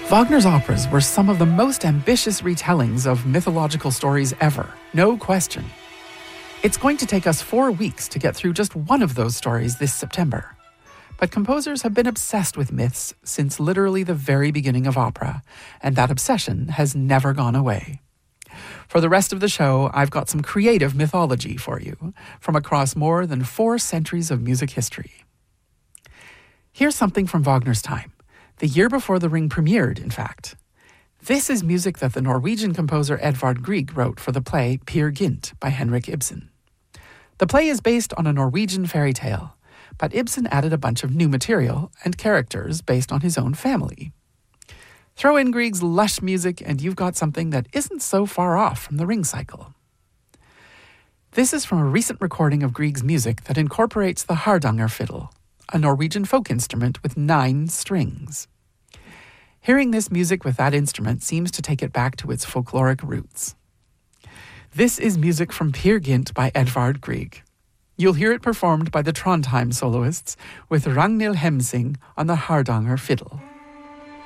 Wagner's operas were some of the most ambitious retellings of mythological stories ever, no question. It's going to take us 4 weeks to get through just one of those stories this September. But composers have been obsessed with myths since literally the very beginning of opera, and that obsession has never gone away. For the rest of the show, I've got some creative mythology for you from across more than 4 centuries of music history. Here's something from Wagner's time, the year before The Ring premiered, in fact. This is music that the Norwegian composer Edvard Grieg wrote for the play Peer Gynt by Henrik Ibsen. The play is based on a Norwegian fairy tale, but Ibsen added a bunch of new material and characters based on his own family. Throw in Grieg's lush music and you've got something that isn't so far off from the Ring cycle. This is from a recent recording of Grieg's music that incorporates the Hardanger fiddle, a Norwegian folk instrument with 9 strings. Hearing this music with that instrument seems to take it back to its folkloric roots. This is music from Peer Gynt by Edvard Grieg. You'll hear it performed by the Trondheim soloists with Ragnhild Hemsing on the Hardanger fiddle.